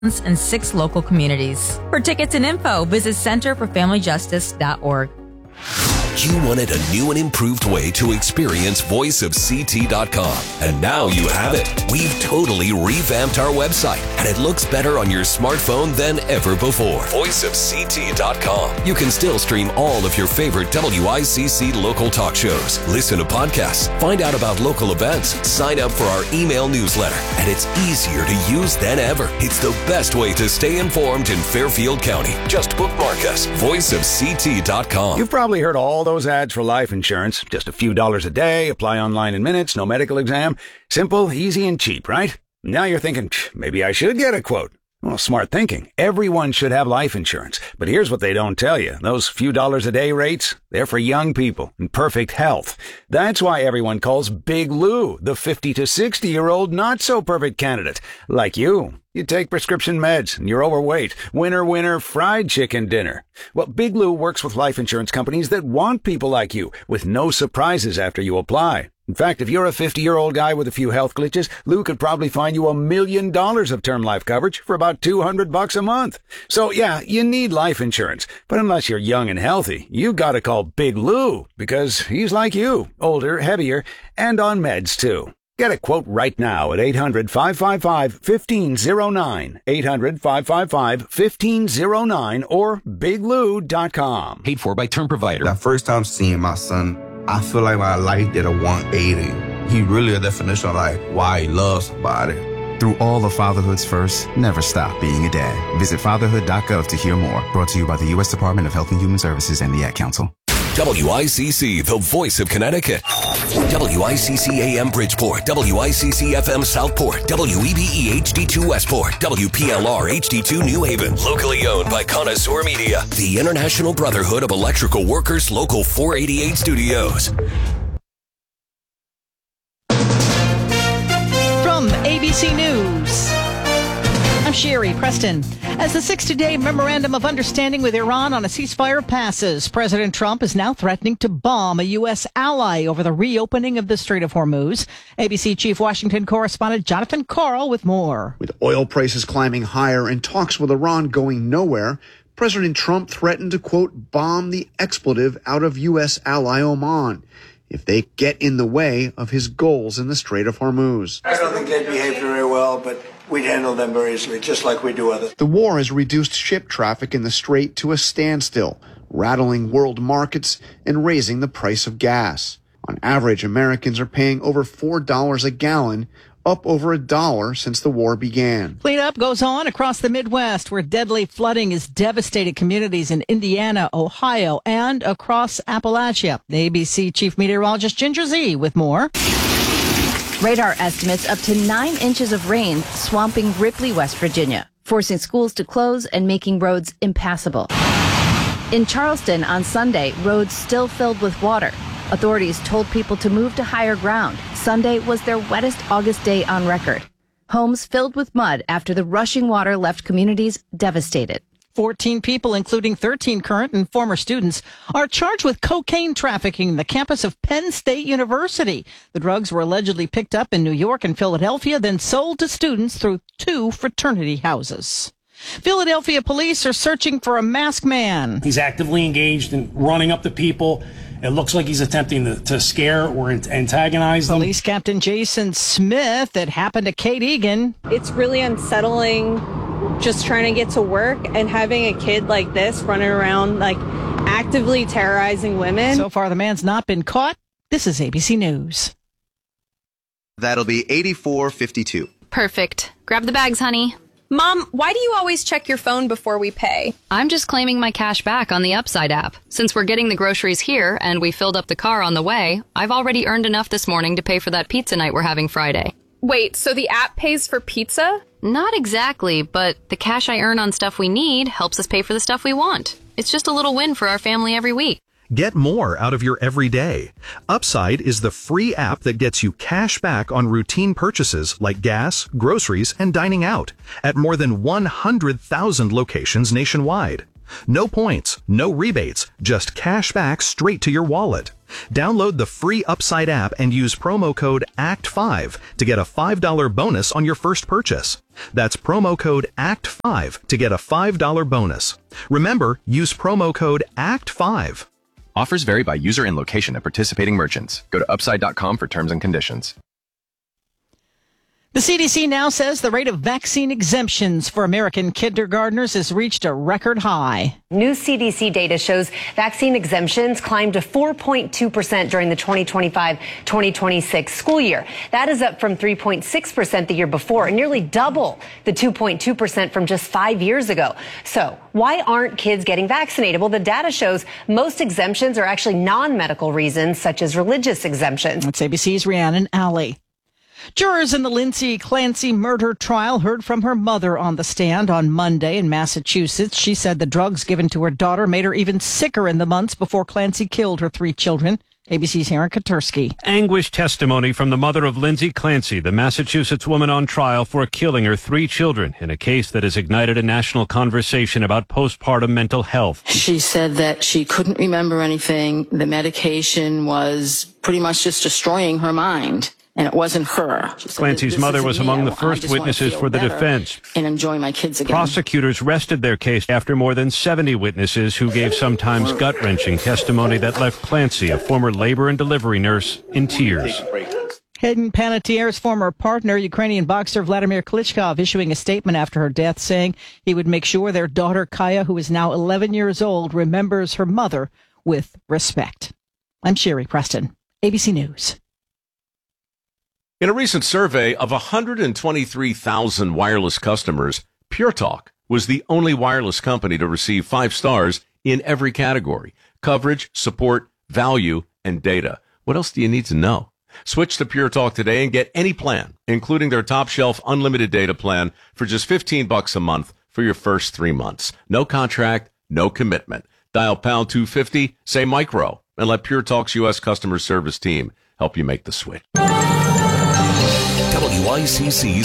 in 6 local communities. For tickets and info, visit centerforfamilyjustice.org. You wanted a new and improved way to experience voiceofct.com, and now you have it. We've totally revamped our website, and it looks better on your smartphone than ever before. Voiceofct.com. You can still stream all of your favorite WICC local talk shows, listen to podcasts, find out about local events, sign up for our email newsletter, and it's easier to use than ever. It's the best way to stay informed in Fairfield County. Just bookmark us. Voiceofct.com. You've probably heard all those ads for life insurance. Just a few dollars a day, apply online in minutes, no medical exam. Simple, easy, and cheap, right? Now you're thinking, maybe I should get a quote. Well, smart thinking. Everyone should have life insurance. But here's what they don't tell you. Those few dollars a day rates, they're for young people in perfect health. That's why everyone calls Big Lou the 50 to 60-year-old not-so-perfect candidate. Like you. You take prescription meds and you're overweight. Winner, winner, fried chicken dinner. Well, Big Lou works with life insurance companies that want people like you with no surprises after you apply. In fact, if you're a 50-year-old guy with a few health glitches, Lou could probably find you $1 million of term life coverage for about $200 a month. So yeah, you need life insurance. But unless you're young and healthy, you gotta call Big Lou because he's like you, older, heavier, and on meds too. Get a quote right now at 800-555-1509, 800-555-1509, or biglou.com. Paid for by Term Provider. The first time seeing my son, I feel like my life did a 180. He really a definition of like why he loves somebody. Through all of fatherhood's first, never stop being a dad. Visit fatherhood.gov to hear more. Brought to you by the U.S. Department of Health and Human Services and the Ad Council. WICC, the voice of Connecticut. WICC AM Bridgeport, WICC FM Southport, WEBE HD2 Westport, WPLR HD2 New Haven. Locally owned by Connoisseur Media, the International Brotherhood of Electrical Workers, Local 488 Studios. From ABC News, I'm Sherry Preston. As the 60-day memorandum of understanding with Iran on a ceasefire passes, President Trump is now threatening to bomb a U.S. ally over the reopening of the Strait of Hormuz. ABC Chief Washington correspondent Jonathan Karl with more. With oil prices climbing higher and talks with Iran going nowhere, President Trump threatened to, quote, bomb the expletive out of U.S. ally Oman if they get in the way of his goals in the Strait of Hormuz. I don't think they behave very well, but we'd handle them very easily, just like we do others. The war has reduced ship traffic in the strait to a standstill, rattling world markets and raising the price of gas. On average, Americans are paying over $4 a gallon, up over $1 since the war began. Cleanup goes on across the Midwest, where deadly flooding has devastated communities in Indiana, Ohio, and across Appalachia. The ABC Chief Meteorologist Ginger Zee with more. Radar estimates up to 9 inches of rain swamping Ripley, West Virginia, forcing schools to close and making roads impassable. In Charleston on Sunday, roads still filled with water. Authorities told people to move to higher ground. Sunday was their wettest August day on record. Homes filled with mud after the rushing water left communities devastated. 14 people, including 13 current and former students, are charged with cocaine trafficking on the campus of Penn State University. The drugs were allegedly picked up in New York and Philadelphia, then sold to students through 2 fraternity houses. Philadelphia police are searching for a masked man. He's actively engaged in running up to people. It looks like he's attempting to scare or antagonize them. Police Captain Jason Smith, it happened to Kate Egan. It's really unsettling just trying to get to work and having a kid like this running around, like, actively terrorizing women. So far, the man's not been caught. This is ABC News. That'll be $84.52. Perfect. Grab the bags, honey. Mom, why do you always check your phone before we pay? I'm just claiming my cash back on the Upside app. Since we're getting the groceries here and we filled up the car on the way, I've already earned enough this morning to pay for that pizza night we're having Friday. Wait, so the app pays for pizza? Not exactly, but the cash I earn on stuff we need helps us pay for the stuff we want. It's just a little win for our family every week. Get more out of your everyday. Upside is the free app that gets you cash back on routine purchases like gas, groceries, and dining out at more than 100,000 locations nationwide. No points, no rebates, just cash back straight to your wallet. Download the free Upside app and use promo code ACT5 to get a $5 bonus on your first purchase. That's promo code ACT5 to get a $5 bonus. Remember, use promo code ACT5. Offers vary by user and location at participating merchants. Go to upside.com for terms and conditions. The CDC now says the rate of vaccine exemptions for American kindergartners has reached a record high. New CDC data shows vaccine exemptions climbed to 4.2% during the 2025-2026 school year. That is up from 3.6% the year before, and nearly double the 2.2% from just 5 years ago. So why aren't kids getting vaccinated? Well, the data shows most exemptions are actually non-medical reasons, such as religious exemptions. That's ABC's Rhiannon Alley. Jurors in the Lindsay Clancy murder trial heard from her mother on the stand on Monday in Massachusetts. She said the drugs given to her daughter made her even sicker in the months before Clancy killed her 3 children. ABC's Aaron Katursky. Anguished testimony from the mother of Lindsay Clancy, the Massachusetts woman on trial for killing her 3 children in a case that has ignited a national conversation about postpartum mental health. She said that she couldn't remember anything. The medication was pretty much just destroying her mind. And it wasn't her. Clancy's mother was among the first witnesses for the defense. And enjoy my kids again. Prosecutors rested their case after more than 70 witnesses who gave sometimes gut-wrenching testimony that left Clancy, a former labor and delivery nurse, in tears. Hayden Panettiere's former partner, Ukrainian boxer Vladimir Klitschko, issuing a statement after her death saying he would make sure their daughter Kaya, who is now 11 years old, remembers her mother with respect. I'm Sherry Preston, ABC News. In a recent survey of 123,000 wireless customers, Pure Talk was the only wireless company to receive 5 stars in every category: coverage, support, value, and data. What else do you need to know? Switch to Pure Talk today and get any plan, including their top shelf unlimited data plan for just $15 a month for your first 3 months. No contract, no commitment. Dial pound 250, say micro, and let Pure Talk's U.S. customer service team help you make the switch. WICC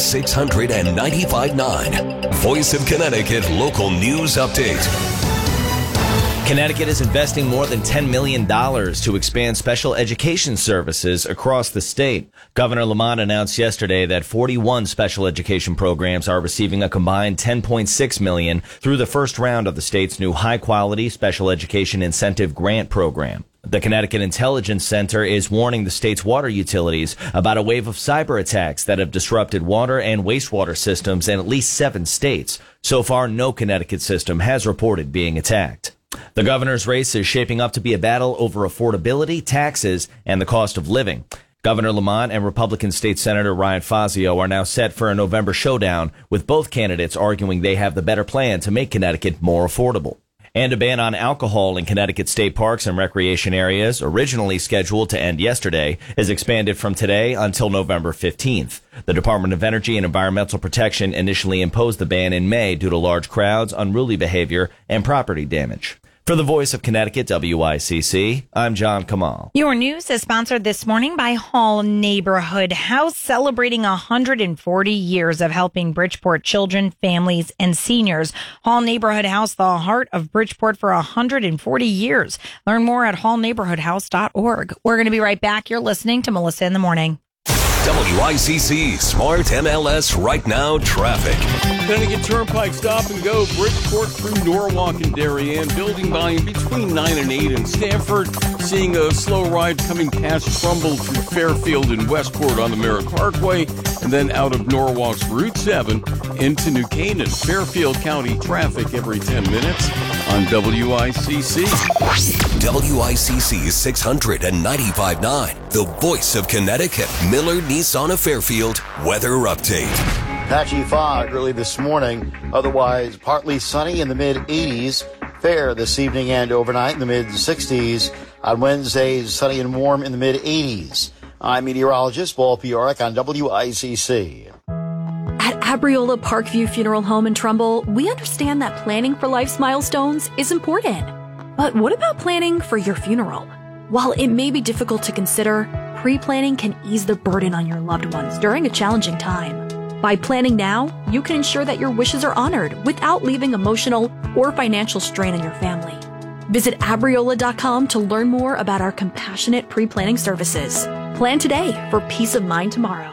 695.9, Voice of Connecticut Local News Update. Connecticut is investing more than $10 million to expand special education services across the state. Governor Lamont announced yesterday that 41 special education programs are receiving a combined $10.6 million through the first round of the state's new high-quality special education incentive grant program. The Connecticut Intelligence Center is warning the state's water utilities about a wave of cyber attacks that have disrupted water and wastewater systems in at least 7 states. So far, no Connecticut system has reported being attacked. The governor's race is shaping up to be a battle over affordability, taxes, and the cost of living. Governor Lamont and Republican State Senator Ryan Fazio are now set for a November showdown, with both candidates arguing they have the better plan to make Connecticut more affordable. And a ban on alcohol in Connecticut state parks and recreation areas, originally scheduled to end yesterday, is expanded from today until November 15th. The Department of Energy and Environmental Protection initially imposed the ban in May due to large crowds, unruly behavior, and property damage. For the Voice of Connecticut, WICC, I'm John Kamal. Your news is sponsored this morning by Hall Neighborhood House, celebrating 140 years of helping Bridgeport children, families, and seniors. Hall Neighborhood House, the heart of Bridgeport for 140 years. Learn more at hallneighborhoodhouse.org. We're going to be right back. You're listening to Melissa in the Morning. WICC Smart MLS Right Now Traffic. Connecticut Turnpike stop and go. Bridgeport through Norwalk and Darien. Building volume between 9 and 8 in Stamford. Seeing a slow ride coming past Trumbull through Fairfield and Westport on the Merrick Parkway. And then out of Norwalk's Route 7 into New Canaan. Fairfield County traffic every 10 minutes on WICC. WICC 695.9, the Voice of Connecticut. Miller Nissan of Fairfield weather update. Patchy fog early this morning, otherwise partly sunny in the mid-80s. Fair this evening and overnight in the mid-60s. On Wednesdays, sunny and warm in the mid-80s. I'm meteorologist Paul Piorek on WICC. At Abriola Parkview Funeral Home in Trumbull, we understand that planning for life's milestones is important. But what about planning for your funeral? While it may be difficult to consider, pre-planning can ease the burden on your loved ones during a challenging time. By planning now, you can ensure that your wishes are honored without leaving emotional or financial strain on your family. Visit Abriola.com to learn more about our compassionate pre-planning services. Plan today for peace of mind tomorrow.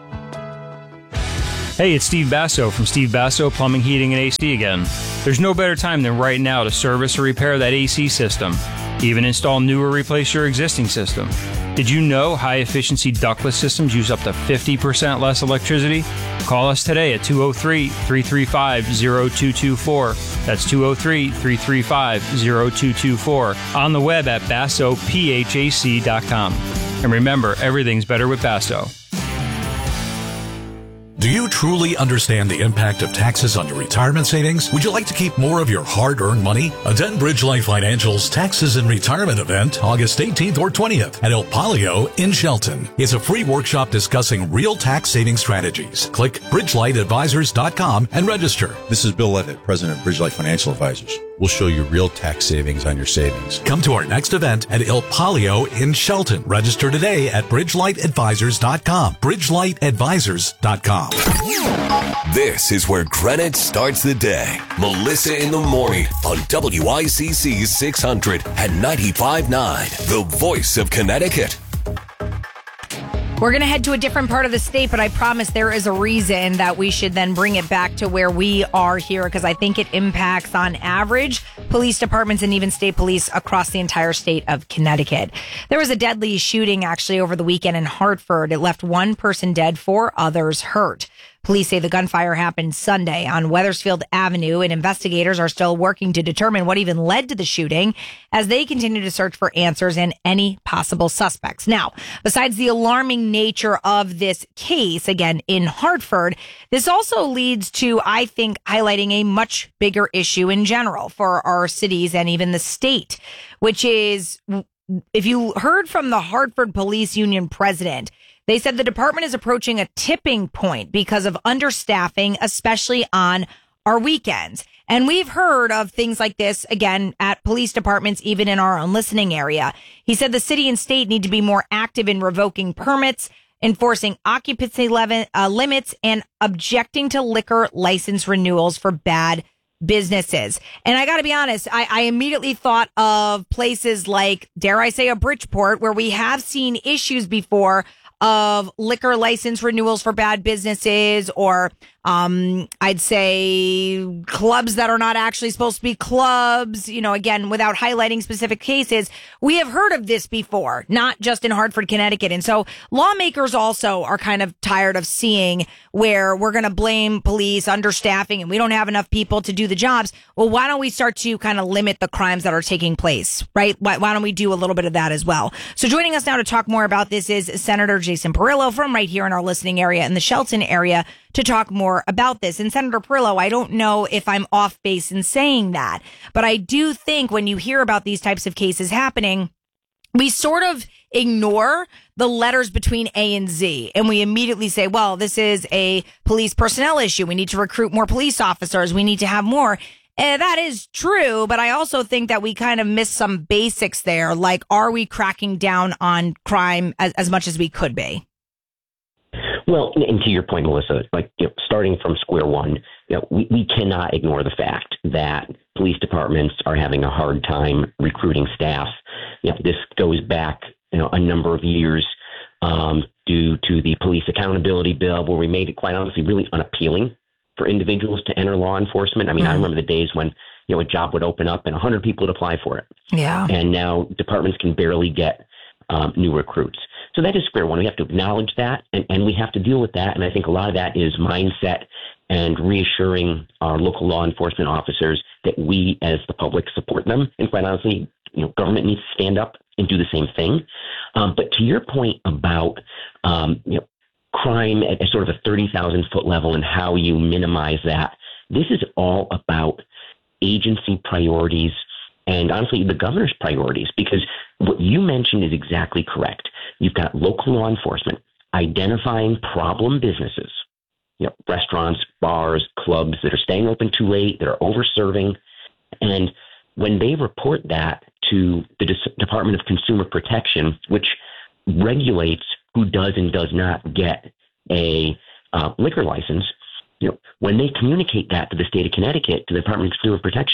Hey, it's Steve Basso from Steve Basso Plumbing, Heating, and AC again. There's no better time than right now to service or repair that AC system. Even install new or replace your existing system. Did you know high-efficiency ductless systems use up to 50% less electricity? Call us today at 203-335-0224. That's 203-335-0224. On the web at BassoPHAC.com. And remember, everything's better with Basso. Do you truly understand the impact of taxes on your retirement savings? Would you like to keep more of your hard-earned money? Attend Bridgelight Financial's Taxes and Retirement event August 18th or 20th at El Palio in Shelton. It's a free workshop discussing real tax saving strategies. Click BridgelightAdvisors.com and register. This is Bill Levitt, President of Bridgelight Financial Advisors. We'll show you real tax savings on your savings. Come to our next event at El Palio in Shelton. Register today at BridgelightAdvisors.com. BridgelightAdvisors.com. This is where Greenwich starts the day. Melissa in the morning on WICC 600 and 95.9, the voice of Connecticut. We're going to head to a different part of the state, but I promise there is a reason that we should then bring it back to where we are here, because I think it impacts, on average, police departments and even state police across the entire state of Connecticut. There was a deadly shooting actually over the weekend in Hartford. It left one person dead, 4 others hurt. Police say the gunfire happened Sunday on Wethersfield Avenue, and investigators are still working to determine what even led to the shooting as they continue to search for answers and any possible suspects. Now, besides the alarming nature of this case, again, in Hartford, this also leads to, I think, highlighting a much bigger issue in general for our cities and even the state, which is, if you heard from the Hartford Police Union president, they said the department is approaching a tipping point because of understaffing, especially on our weekends. And we've heard of things like this, again, at police departments, even in our own listening area. He said the city and state need to be more active in revoking permits, enforcing occupancy limits, and objecting to liquor license renewals for bad businesses. And I got to be honest, I immediately thought of places like, dare I say, a Bridgeport, where we have seen issues before of liquor license renewals for bad businesses, or I'd say clubs that are not actually supposed to be clubs, you know, again, without highlighting specific cases. We have heard of this before, not just in Hartford, Connecticut. And so lawmakers also are kind of tired of seeing where we're going to blame police understaffing and we don't have enough people to do the jobs. Well, why don't we start to kind of limit the crimes that are taking place, right? Why don't we do a little bit of that as well? So joining us now to talk more about this is Senator Jason Perillo from right here in our listening area in the Shelton area to talk more about this. And Senator Perillo, I don't know if I'm off base in saying that, but I do think when you hear about these types of cases happening, we sort of ignore the letters between A and Z, and we immediately say, well, this is a police personnel issue. We need to recruit more police officers. We need to have more. And that is true, but I also think that we kind of miss some basics there. Like, are we cracking down on crime as much as we could be? Well, and to your point, Melissa, like, you know, starting from square one, you know, we cannot ignore the fact that police departments are having a hard time recruiting staff. You know, this goes back, you know, a number of years due to the police accountability bill, where we made it, quite honestly, really unappealing for individuals to enter law enforcement. I mean, I remember the days when, you know, a job would open up and 100 people would apply for it. Yeah. And now departments can barely get new recruits. So that is square one. We have to acknowledge that, and we have to deal with that. And I think a lot of that is mindset and reassuring our local law enforcement officers that we, as the public, support them. And quite honestly, you know, government needs to stand up and do the same thing. But to your point about, you know, crime at sort of a 30,000-foot level and how you minimize that, this is all about agency priorities and, honestly, the governor's priorities, because what you mentioned is exactly correct. You've got local law enforcement identifying problem businesses, you know, restaurants, bars, clubs that are staying open too late, that are over-serving. And when they report that to the Department of Consumer Protection, which regulates who does and does not get a liquor license, you know, when they communicate that to the state of Connecticut, to the Department of Consumer Protection,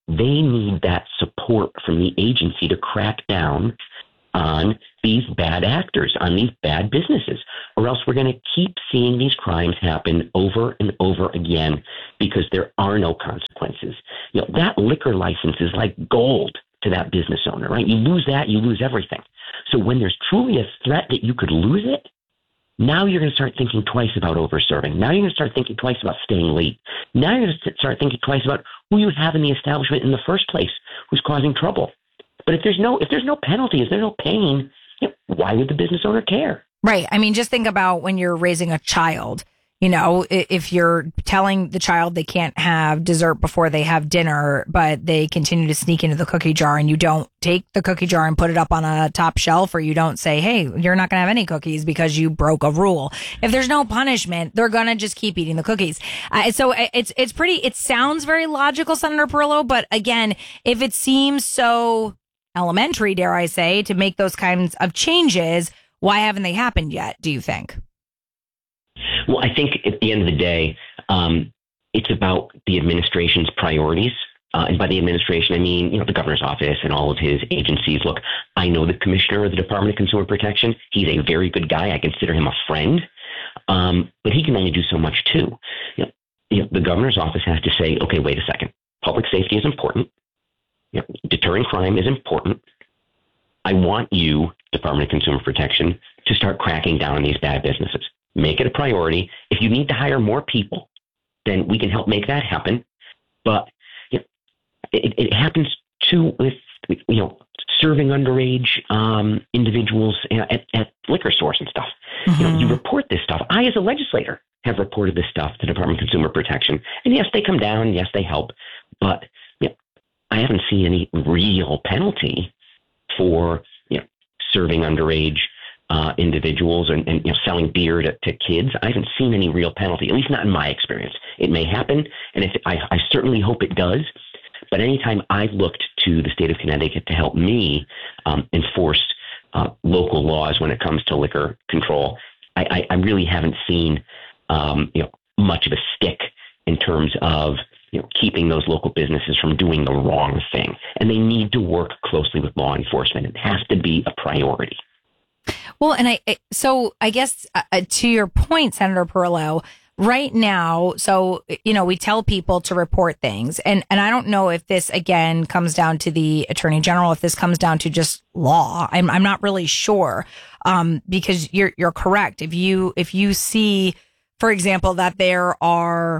they need that support from the agency to crack down on these bad actors, on these bad businesses, or else we're going to keep seeing these crimes happen over and over again because there are no consequences. That liquor license is like gold to that business owner, right? You lose that, you lose everything. So when there's truly a threat that you could lose it, now you're going to start thinking twice about over-serving. Now you're going to start thinking twice about staying late. Now you're going to start thinking twice about who you have in the establishment in the first place, who's causing trouble. But if there's no penalty, if there's no pain, why would the business owner care? Right. I mean, just think about when you're raising a child. If you're telling the child they can't have dessert before they have dinner, but they continue to sneak into the cookie jar and you don't take the cookie jar and put it up on a top shelf, or you don't say, hey, you're not going to have any cookies because you broke a rule. If there's no punishment, they're going to just keep eating the cookies. So it sounds very logical, Senator Perillo. But again, if it seems so elementary, dare I say, to make those kinds of changes, why haven't they happened yet, do you think? Well, I think at the end of the day, it's about the administration's priorities. And by the administration, I mean, the governor's office and all of his agencies. Look, I know the commissioner of the Department of Consumer Protection. He's a very good guy. I consider him a friend. But he can only do so much, too. The governor's office has to say, okay, wait a second. Public safety is important. Deterring crime is important. I want you, Department of Consumer Protection, to start cracking down on these bad businesses. Make it a priority. If you need to hire more people, then we can help make that happen. But it happens too with serving underage individuals at liquor stores and stuff. Mm-hmm. You report this stuff. I, as a legislator, have reported this stuff to the Department of Consumer Protection. And yes, they come down. Yes, they help. But I haven't seen any real penalty for serving underage individuals and selling beer to kids. I haven't seen any real penalty, at least not in my experience. It may happen, and I certainly hope it does. But anytime I've looked to the state of Connecticut to help me enforce local laws when it comes to liquor control, I really haven't seen much of a stick in terms of keeping those local businesses from doing the wrong thing. And they need to work closely with law enforcement. It has to be a priority. Well, and I guess to your point, Senator Perillo, right now, so, we tell people to report things. And I don't know if this, again, comes down to the Attorney General, if this comes down to just law. I'm not really sure, because you're correct. If you see, for example, that there are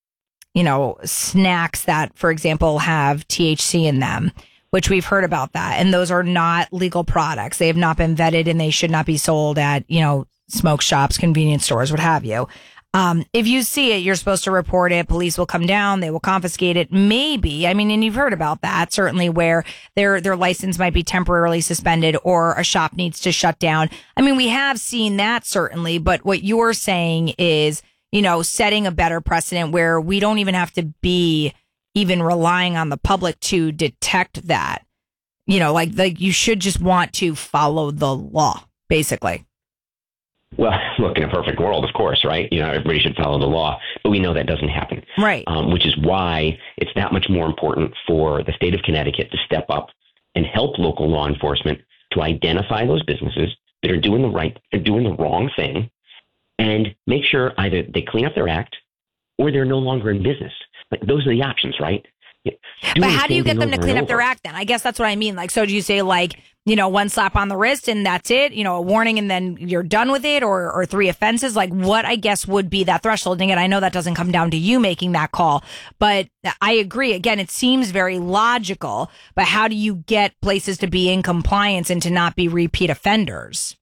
snacks that, for example, have THC in them, which we've heard about that. And those are not legal products. They have not been vetted and they should not be sold at, smoke shops, convenience stores, what have you. If you see it, you're supposed to report it. Police will come down. They will confiscate it. Maybe. I mean, and you've heard about that, certainly, where their license might be temporarily suspended or a shop needs to shut down. I mean, we have seen that, certainly. But what you're saying is, setting a better precedent where we don't even have to be even relying on the public to detect that. Like you should just want to follow the law, basically. Well, look, in a perfect world, of course, right? Everybody should follow the law, but we know that doesn't happen. Right. Which is why it's that much more important for the state of Connecticut to step up and help local law enforcement to identify those businesses that are doing the wrong thing, and make sure either they clean up their act or they're no longer in business. Like, those are the options, right? But how do you get them to clean up their act then? I guess that's what I mean. Like, so do you say one slap on the wrist and that's it? A warning and then you're done with it, or 3 offenses? Like, what I guess would be that threshold? And again, I know that doesn't come down to you making that call, but I agree. Again, it seems very logical, but how do you get places to be in compliance and to not be repeat offenders?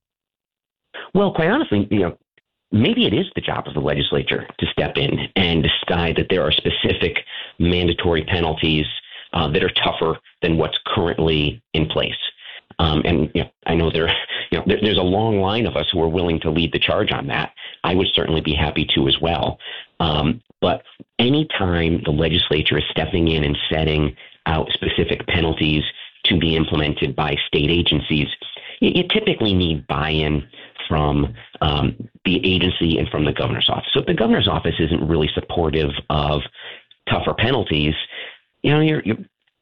Well, quite honestly, maybe it is the job of the legislature to step in and decide that there are specific mandatory penalties that are tougher than what's currently in place. And I know there's a long line of us who are willing to lead the charge on that. I would certainly be happy to as well. But anytime the legislature is stepping in and setting out specific penalties to be implemented by state agencies, you typically need buy-in from the agency and from the governor's office. So if the governor's office isn't really supportive of tougher penalties, you're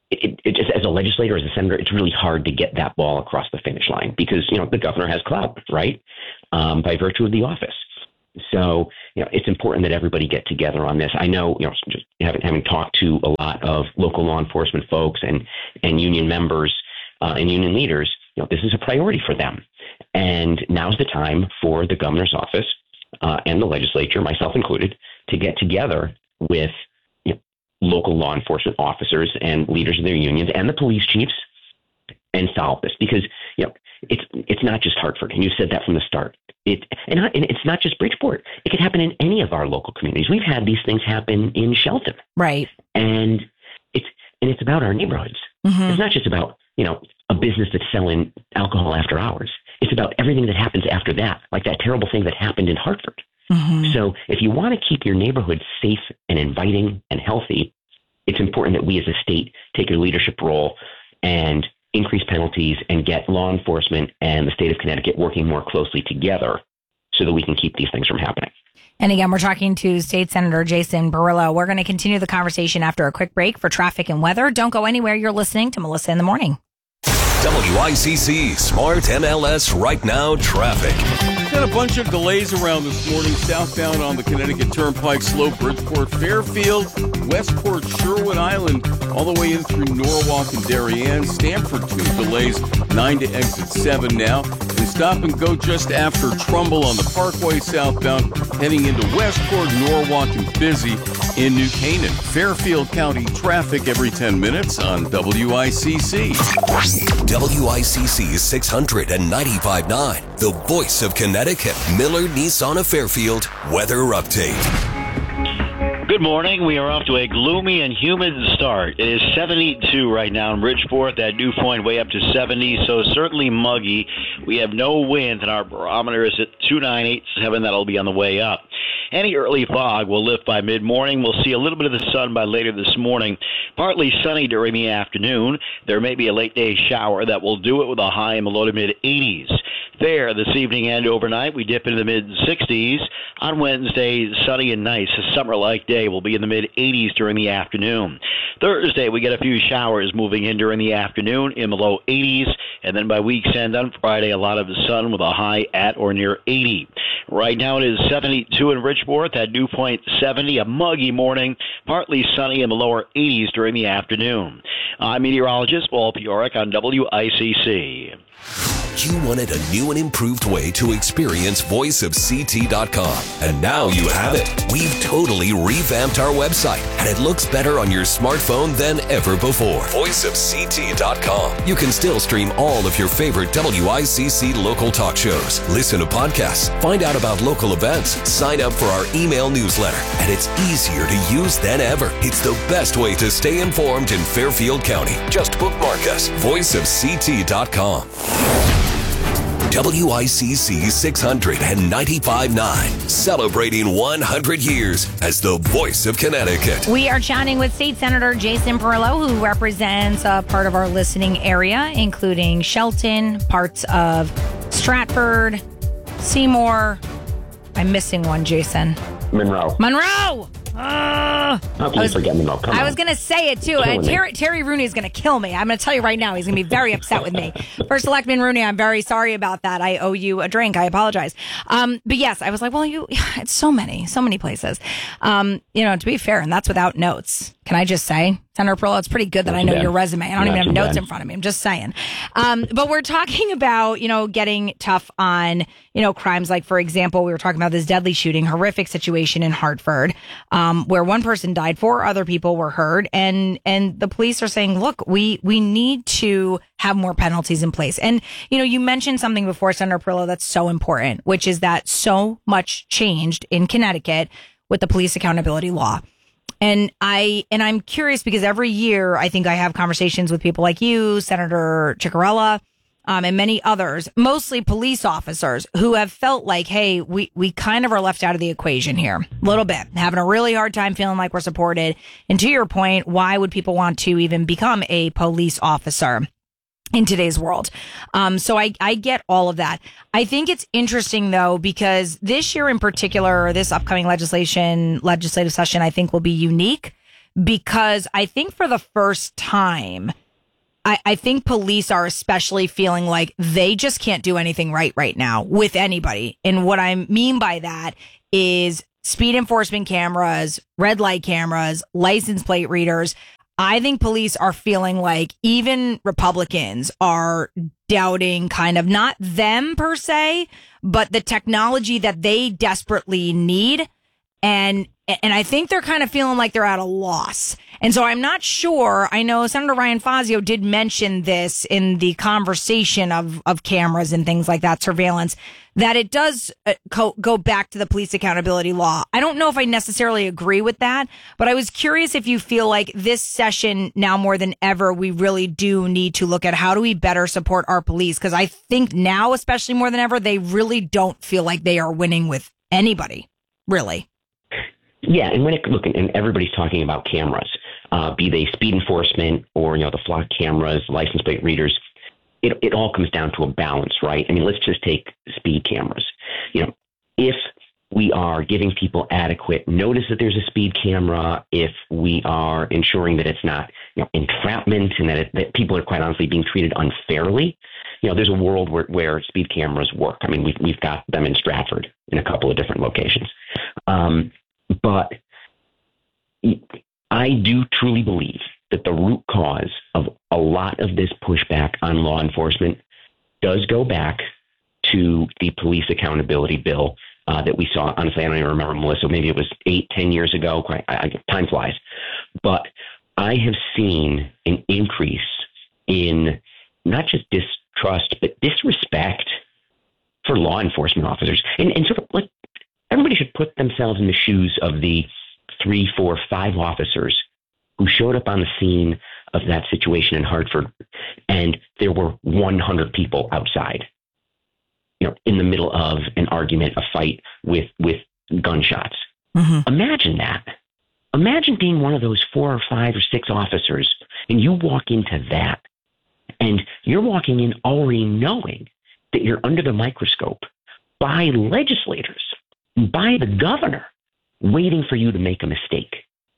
it just, as a legislator, as a senator, it's really hard to get that ball across the finish line because, the governor has clout, right? By virtue of the office. So, it's important that everybody get together on this. I know, just having talked to a lot of local law enforcement folks and union members and union leaders, this is a priority for them. And now's the time for the governor's office and the legislature, myself included, to get together with local law enforcement officers and leaders of their unions and the police chiefs and solve this because, it's not just Hartford. And you said that from the start. And it's not just Bridgeport. It could happen in any of our local communities. We've had these things happen in Shelton. Right. And it's about our neighborhoods. Mm-hmm. It's not just about, a business that's selling alcohol after hours. It's about everything that happens after that, like that terrible thing that happened in Hartford. Mm-hmm. So if you want to keep your neighborhood safe and inviting and healthy, it's important that we as a state take a leadership role and increase penalties and get law enforcement and the state of Connecticut working more closely together so that we can keep these things from happening. And again, we're talking to State Senator Jason Perillo. We're going to continue the conversation after a quick break for traffic and weather. Don't go anywhere. You're listening to Melissa in the Morning. WICC Smart MLS Right Now traffic. Got a bunch of delays around this morning. Southbound on the Connecticut Turnpike, Slope, Bridgeport, Fairfield, Westport, Sherwood Island, all the way in through Norwalk and Darien. Stamford, 2 delays, 9 to exit 7 now. And stop and go just after Trumbull on the Parkway southbound, heading into Westport, Norwalk, and Busy in New Canaan. Fairfield County traffic every 10 minutes on WICC. WICC 695.9, the voice of Connecticut. Miller Nissan of Fairfield weather update. Good morning. We are off to a gloomy and humid start. It is 72 right now in Bridgeport. That dew point way up to 70, so certainly muggy. We have no wind, and our barometer is at 2987. That'll be on the way up. Any early fog will lift by mid-morning. We'll see a little bit of the sun by later this morning. Partly sunny during the afternoon. There may be a late-day shower that will do it with a high in the low to mid-80s. There, this evening and overnight, we dip into the mid-60s. On Wednesday, sunny and nice. A summer-like day will be in the mid-80s during the afternoon. Thursday, we get a few showers moving in during the afternoon in the low 80s. And then by week's end on Friday, a lot of the sun with a high at or near 80. Right now, it is 72 in Bridgeport. That dew point 70, a muggy morning. Partly sunny in the lower 80s during the afternoon. I'm meteorologist Paul Pioric on WICC. You wanted a new and improved way to experience voiceofct.com. And now you have it. We've totally revamped our website, and it looks better on your smartphone than ever before. Voiceofct.com. You can still stream all of your favorite WICC local talk shows, listen to podcasts, find out about local events, sign up for our email newsletter, and it's easier to use than ever. It's the best way to stay informed in Fairfield County. Just bookmark us. Voiceofct.com. WICC 695.9, celebrating 100 years as the voice of Connecticut. We are chatting with State Senator Jason Perillo, who represents a part of our listening area, including Shelton, parts of Stratford, Seymour. I'm missing one, Jason. Monroe. How can you forget Monroe? I was going to say it, too. Terry Rooney is going to kill me. I'm going to tell you right now. He's going to be very upset with me. First Selectman Rooney, I'm very sorry about that. I owe you a drink. I apologize. But yes, I was like, well, it's so many places. To be fair, and that's without notes. Can I just say, Senator Perillo, it's pretty good that I know your resume. I don't even have notes in front of me. I'm just saying. But we're talking about, getting tough on, crimes like, for example, we were talking about this deadly shooting, horrific situation in Hartford, where one person died, 4 other people were hurt. And the police are saying, look, we need to have more penalties in place. And, you mentioned something before, Senator Perillo, that's so important, which is that so much changed in Connecticut with the police accountability law. And I'm curious because every year I think I have conversations with people like you, Senator Ciccarella, and many others, mostly police officers who have felt like, hey, we kind of are left out of the equation here a little bit, having a really hard time feeling like we're supported. And to your point, why would people want to even become a police officer in today's world? So I get all of that. I think it's interesting, though, because this year in particular, this upcoming legislative session, I think will be unique because I think for the first time, I think police are especially feeling like they just can't do anything right now with anybody. And what I mean by that is speed enforcement cameras, red light cameras, license plate readers. I think police are feeling like even Republicans are doubting kind of not them per se, but the technology that they desperately need. And I think they're kind of feeling like they're at a loss. And so I'm not sure. I know Senator Ryan Fazio did mention this in the conversation of cameras and things like that, surveillance, that it does go back to the police accountability law. I don't know if I necessarily agree with that, but I was curious if you feel like this session now more than ever, we really do need to look at how do we better support our police? Because I think now, especially more than ever, they really don't feel like they are winning with anybody, really. Yeah, and and everybody's talking about cameras, be they speed enforcement or, the flock cameras, license plate readers. It all comes down to a balance, right? I mean, let's just take speed cameras. If we are giving people adequate notice that there's a speed camera, if we are ensuring that it's not, entrapment and that people are quite honestly being treated unfairly, there's a world where speed cameras work. I mean, we've got them in Stratford in a couple of different locations. But I do truly believe that the root cause of a lot of this pushback on law enforcement does go back to the police accountability bill that we saw. Honestly, I don't even remember, Melissa. Maybe it was 8-10 years ago. Time flies. But I have seen an increase in not just distrust, but disrespect for law enforcement officers. And sort of like, everybody should put themselves in the shoes of the 3, 4, 5 officers who showed up on the scene of that situation in Hartford, and there were 100 people outside, in the middle of an argument, a fight with gunshots. Mm-hmm. Imagine that. Imagine being one of those 4 or 5 or 6 officers, and you walk into that, and you're walking in already knowing that you're under the microscope by legislators, by the governor, waiting for you to make a mistake.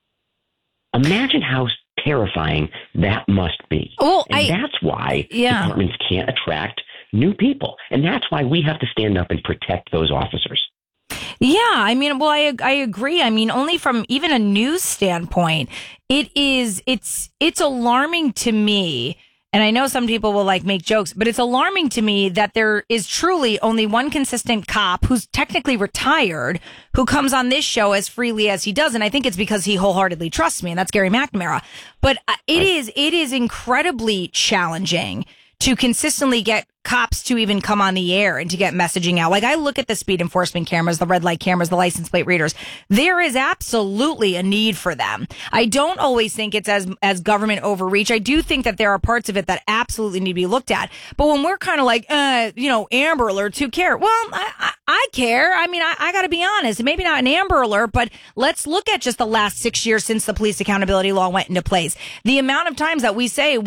Imagine how terrifying that must be. Well, that's why departments can't attract new people. And that's why we have to stand up and protect those officers. Yeah, I mean, well, I agree. I mean, only from even a news standpoint, it's alarming to me. And I know some people will make jokes, but it's alarming to me that there is truly only one consistent cop who's technically retired who comes on this show as freely as he does. And I think it's because he wholeheartedly trusts me, and that's Gary McNamara. But it is incredibly challenging to consistently get cops to even come on the air and to get messaging out. Like, I look at the speed enforcement cameras, the red light cameras, the license plate readers. There is absolutely a need for them. I don't always think it's as government overreach. I do think that there are parts of it that absolutely need to be looked at. But when we're kind of like, Amber Alerts, who care? Well, I care. I mean, I got to be honest. Maybe not an Amber Alert, but let's look at just the last 6 years since the police accountability law went into place. The amount of times that we say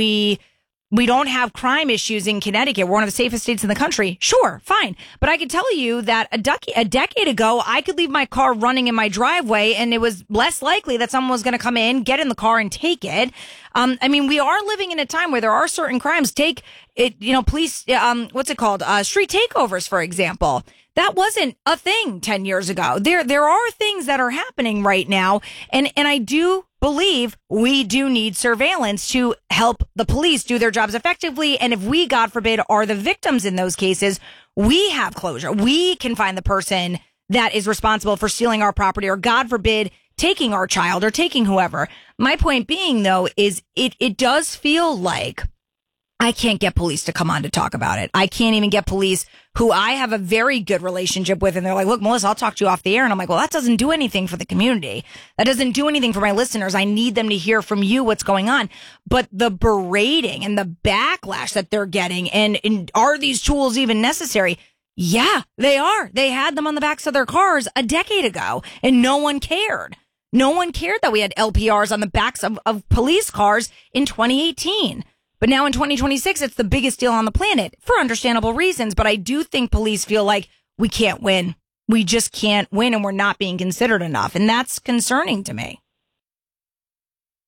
we don't have crime issues in Connecticut. We're one of the safest states in the country. Sure, fine. But I can tell you that a decade ago, I could leave my car running in my driveway, and it was less likely that someone was going to come in, get in the car, and take it. I mean, we are living in a time where there are certain crimes. Take it, police, what's it called? Street takeovers, for example. That wasn't a thing 10 years ago. There are things that are happening right now. And I do believe we do need surveillance to help the police do their jobs effectively. And if we, God forbid, are the victims in those cases, we have closure. We can find the person that is responsible for stealing our property, or God forbid, taking our child or taking whoever. My point being, though, is it does feel like I can't get police to come on to talk about it. I can't even get police who I have a very good relationship with. And they're like, look, Melissa, I'll talk to you off the air. And I'm like, well, that doesn't do anything for the community. That doesn't do anything for my listeners. I need them to hear from you what's going on. But the berating and the backlash that they're getting, and are these tools even necessary? Yeah, they are. They had them on the backs of their cars a decade ago, and no one cared. No one cared that we had LPRs on the backs of police cars in 2018. But now in 2026, it's the biggest deal on the planet for understandable reasons. But I do think police feel like we can't win. We just can't win, and we're not being considered enough. And that's concerning to me.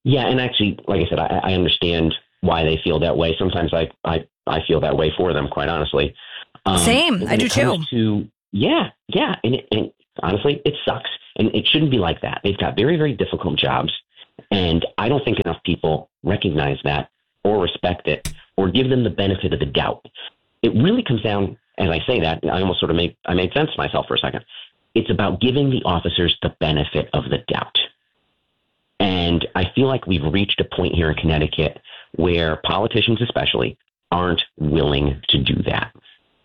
Yeah, and actually, like I said, I understand why they feel that way. Sometimes I feel that way for them, quite honestly. Same, I do too. Yeah, and honestly, it sucks, and it shouldn't be like that. They've got very, very difficult jobs, and I don't think enough people recognize that or respect it or give them the benefit of the doubt. It really comes down, as I say that, I almost sort of made sense to myself for a second. It's about giving the officers the benefit of the doubt. And I feel like we've reached a point here in Connecticut where politicians especially aren't willing to do that.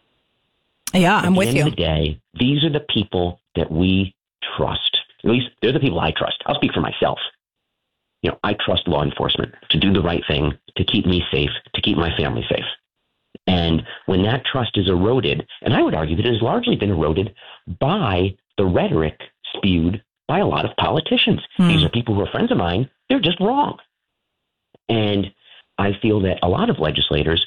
Yeah, I'm with you. At the end of the day, these are the people that we trust. At least they're the people I trust. I'll speak for myself. You know, I trust law enforcement to do the right thing, to keep me safe, to keep my family safe. And when that trust is eroded, and I would argue that it has largely been eroded by the rhetoric spewed by a lot of politicians. These are people who are friends of mine. They're just wrong. And I feel that a lot of legislators,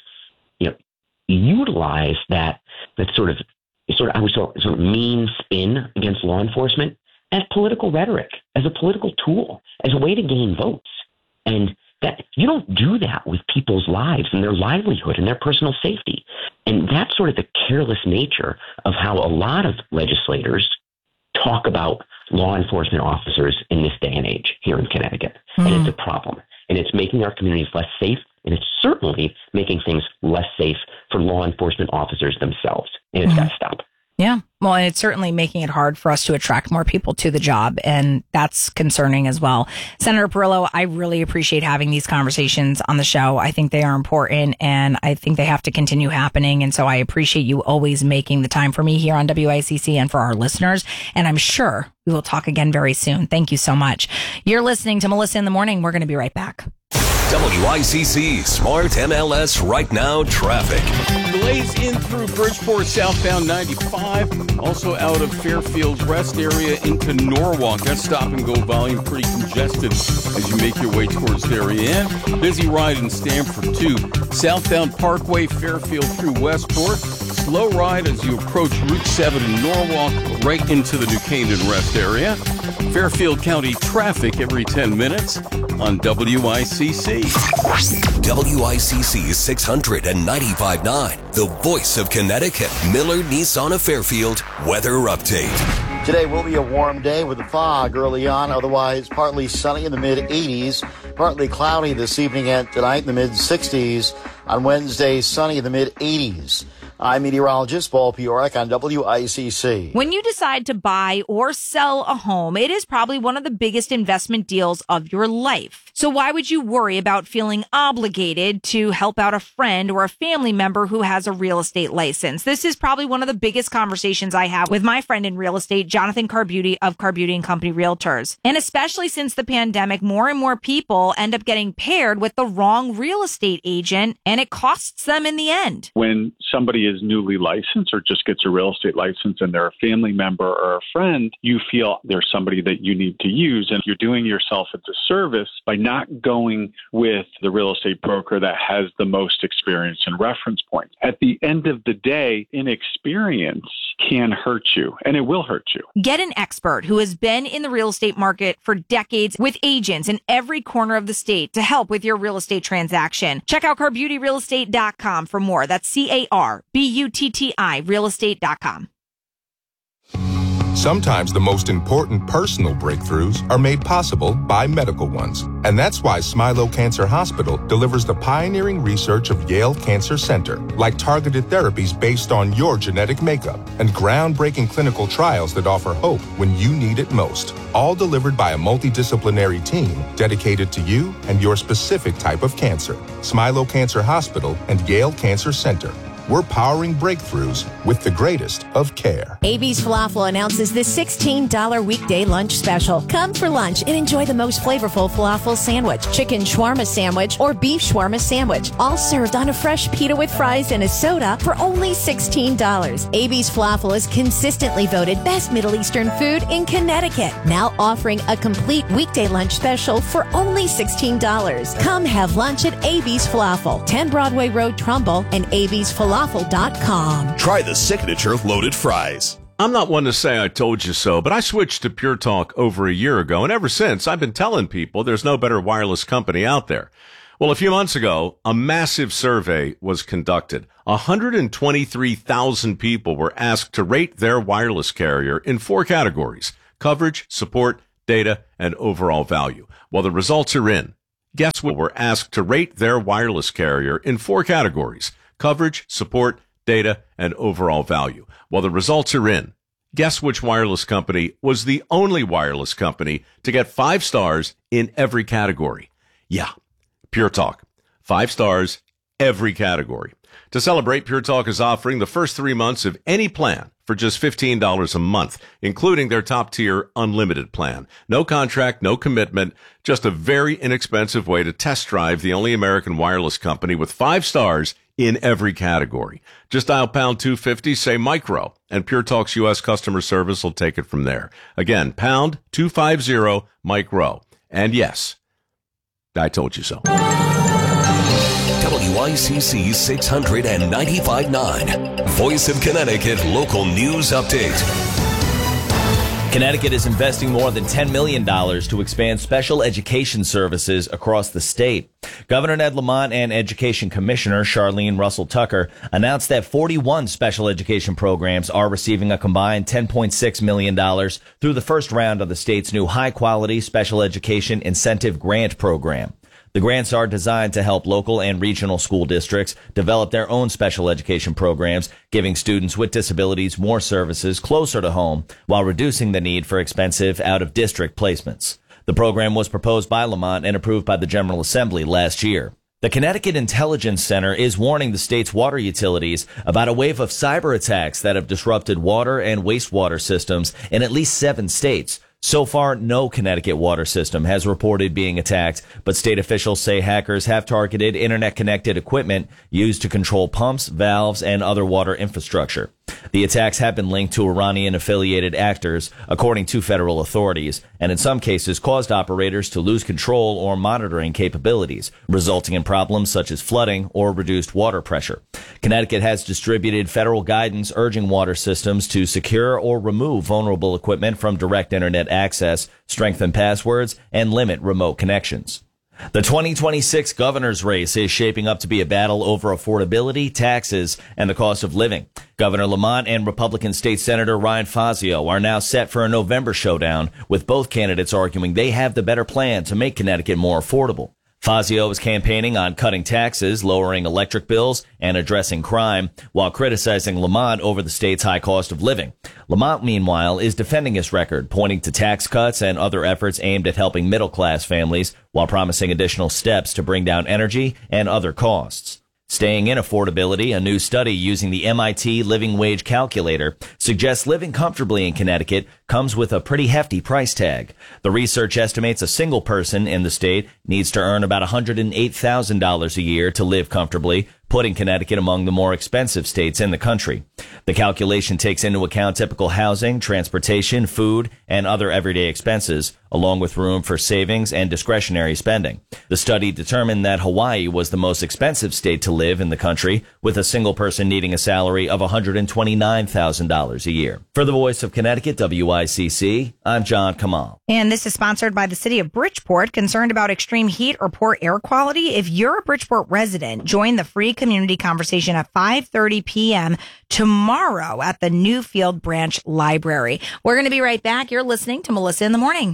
utilize that sort of mean spin against law enforcement as political rhetoric, as a political tool, as a way to gain votes. And that you don't do that with people's lives and their livelihood and their personal safety. And that's sort of the careless nature of how a lot of legislators talk about law enforcement officers in this day and age here in Connecticut. And it's a problem. And it's making our communities less safe. And it's certainly making things less safe for law enforcement officers themselves. And it's got to stop. Yeah. Well, and it's certainly making it hard for us to attract more people to the job. And that's concerning as well. Senator Perillo, I really appreciate having these conversations on the show. I think they are important and I think they have to continue happening. And so I appreciate you always making the time for me here on WICC and for our listeners. And I'm sure we will talk again very soon. Thank you so much. You're listening to Melissa in the Morning. We're going to be right back. WICC Smart MLS Right Now Traffic. Delays in through Bridgeport, southbound 95. Also out of Fairfield's rest area into Norwalk. That stop and go volume pretty congested as you make your way towards Darien. Busy ride in Stamford too. Southbound Parkway, Fairfield through Westport. Slow ride as you approach Route 7 in Norwalk right into the New Canaan rest area. Fairfield County traffic every 10 minutes on WICC. WICC 695.9, the voice of Connecticut. Miller Nissan of Fairfield weather update. Today will be a warm day with the fog early on, otherwise partly sunny in the mid-80s, partly cloudy this evening and tonight in the mid-60s. On Wednesday, sunny in the mid-80s. I'm meteorologist Paul Piorek on WICC. When you decide to buy or sell a home, it is probably one of the biggest investment deals of your life. So why would you worry about feeling obligated to help out a friend or a family member who has a real estate license? This is probably one of the biggest conversations I have with my friend in real estate, Jonathan Carbuti of Carbuti & Company Realtors. And especially since the pandemic, more and more people end up getting paired with the wrong real estate agent, and it costs them in the end. When somebody is newly licensed or just gets a real estate license and they're a family member or a friend, you feel there's somebody that you need to use, and you're doing yourself a disservice by not going with the real estate broker that has the most experience and reference points. At the end of the day, inexperience can hurt you, and it will hurt you. Get an expert who has been in the real estate market for decades with agents in every corner of the state to help with your real estate transaction. Check out CarButyRealEstate.com for more. That's CARBUTTI realestate.com. Sometimes the most important personal breakthroughs are made possible by medical ones. And that's why Smilow Cancer Hospital delivers the pioneering research of Yale Cancer Center, like targeted therapies based on your genetic makeup and groundbreaking clinical trials that offer hope when you need it most. All delivered by a multidisciplinary team dedicated to you and your specific type of cancer. Smilow Cancer Hospital and Yale Cancer Center. We're powering breakthroughs with the greatest of care. AB's Falafel announces the $16 weekday lunch special. Come for lunch and enjoy the most flavorful falafel sandwich, chicken shawarma sandwich, or beef shawarma sandwich, all served on a fresh pita with fries and a soda for only $16. AB's Falafel is consistently voted best Middle Eastern food in Connecticut. Now offering a complete weekday lunch special for only $16. Come have lunch at AB's Falafel, 10 Broadway Road, Trumbull, and AB's Falafel.com. Try the signature loaded fries. I'm not one to say I told you so, but I switched to Pure Talk over a year ago, and ever since, I've been telling people there's no better wireless company out there. Well, a few months ago, a massive survey was conducted. 123,000 people were asked to rate their wireless carrier in 4 categories: coverage, support, data, and overall value. Well, the results are in. Guess what? Were asked to rate their wireless carrier in 4 categories: coverage, support, data, and overall value. Well, the results are in. Guess which wireless company was the only wireless company to get 5 stars in every category? Yeah, Pure Talk. 5 stars, every category. To celebrate, Pure Talk is offering the first 3 months of any plan for just $15 a month, including their top-tier unlimited plan. No contract, no commitment, just a very inexpensive way to test drive the only American wireless company with 5 stars in every category. Just dial pound 250, say micro, and Pure Talk's U.S. customer service will take it from there. Again, pound 250 micro. And yes, I told you so. WICC 695.9, Voice of Connecticut Local News Update. Connecticut is investing more than $10 million to expand special education services across the state. Governor Ned Lamont and Education Commissioner Charlene Russell Tucker announced that 41 special education programs are receiving a combined $10.6 million through the first round of the state's new high-quality special education incentive grant program. The grants are designed to help local and regional school districts develop their own special education programs, giving students with disabilities more services closer to home while reducing the need for expensive out-of-district placements. The program was proposed by Lamont and approved by the General Assembly last year. The Connecticut Intelligence Center is warning the state's water utilities about a wave of cyber attacks that have disrupted water and wastewater systems in at least 7 states. So far, no Connecticut water system has reported being attacked, but state officials say hackers have targeted internet-connected equipment used to control pumps, valves, and other water infrastructure. The attacks have been linked to Iranian-affiliated actors, according to federal authorities, and in some cases caused operators to lose control or monitoring capabilities, resulting in problems such as flooding or reduced water pressure. Connecticut has distributed federal guidance urging water systems to secure or remove vulnerable equipment from direct internet access, strengthen passwords, and limit remote connections. The 2026 governor's race is shaping up to be a battle over affordability, taxes, and the cost of living. Governor Lamont and Republican State Senator Ryan Fazio are now set for a November showdown, with both candidates arguing they have the better plan to make Connecticut more affordable. Fazio is campaigning on cutting taxes, lowering electric bills, and addressing crime, while criticizing Lamont over the state's high cost of living. Lamont, meanwhile, is defending his record, pointing to tax cuts and other efforts aimed at helping middle-class families, while promising additional steps to bring down energy and other costs. Staying in affordability, a new study using the MIT Living Wage Calculator suggests living comfortably in Connecticut comes with a pretty hefty price tag. The research estimates a single person in the state needs to earn about $108,000 a year to live comfortably, putting Connecticut among the more expensive states in the country. The calculation takes into account typical housing, transportation, food, and other everyday expenses, along with room for savings and discretionary spending. The study determined that Hawaii was the most expensive state to live in the country, with a single person needing a salary of $129,000 a year. For the Voice of Connecticut, WICC, I'm John Kamal. And this is sponsored by the city of Bridgeport. Concerned about extreme heat or poor air quality? If you're a Bridgeport resident, join the free community conversation at 5:30 p.m. tomorrow at the Newfield Branch Library. We're going to be right back. You're listening to Melissa in the Morning.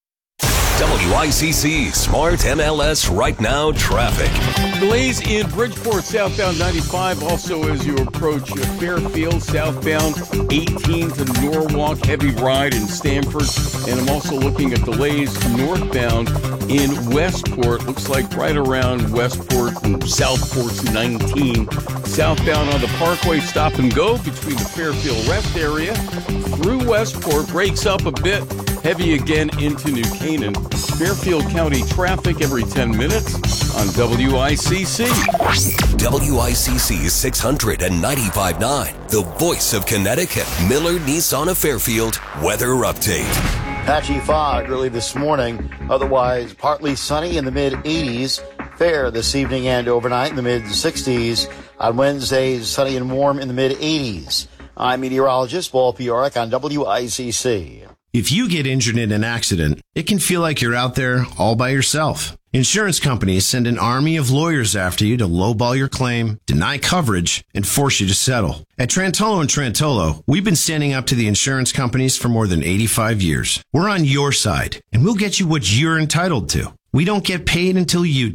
WICC Smart MLS Right Now Traffic. Delays in Bridgeport, southbound 95. Also, as you approach Fairfield, southbound 18 to Norwalk, heavy ride in Stamford. And I'm also looking at delays northbound in Westport. Looks like right around Westport and Southport's 19. Southbound on the Parkway, stop and go between the Fairfield Rest area through Westport. Breaks up a bit. Heavy again into New Canaan. Fairfield County traffic every 10 minutes on WICC. WICC 695.9, the Voice of Connecticut. Miller Nissan of Fairfield weather update. Patchy fog early this morning. Otherwise, partly sunny in the mid-80s. Fair this evening and overnight in the mid-60s. On Wednesdays, sunny and warm in the mid-80s. I'm meteorologist Paul Piorek on WICC. If you get injured in an accident, it can feel like you're out there all by yourself. Insurance companies send an army of lawyers after you to lowball your claim, deny coverage, and force you to settle. At Trantolo & Trantolo, we've been standing up to the insurance companies for more than 85 years. We're on your side, and we'll get you what you're entitled to. We don't get paid until you do.